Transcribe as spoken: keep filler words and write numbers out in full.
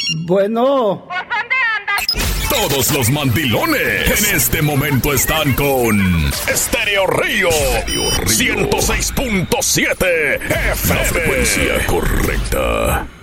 Bueno. ¿Pues dónde andas? Todos los mandilones en este momento están con Estéreo Río ciento seis punto siete F M. La frecuencia correcta.